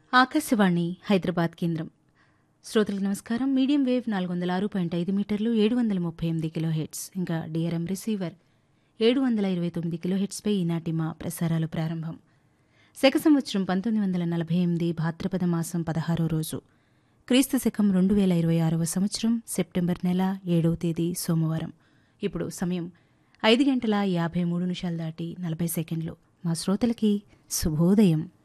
ఆకాశవాణి హైదరాబాద్ కేంద్రం. శ్రోతలకు నమస్కారం. మీడియం వేవ్ 406.5 మీటర్లు 738 కిలోహెర్ట్జ్, ఇంకా డిఆర్ఎం రిసీవర్ 729 కిలోహెర్ట్జ్పై ఈనాటి మా ప్రసారాలు ప్రారంభం. శక సంవత్సరం 1948 భాద్రపద మాసం 16వ రోజు, క్రీస్తు శకం 2026వ సంవత్సరం సెప్టెంబర్ నెల 7వ తేదీ సోమవారం. ఇప్పుడు సమయం 5 గంటల 53 నిమిషాలు దాటి 40 సెకండ్లు. మా శ్రోతలకి శుభోదయం.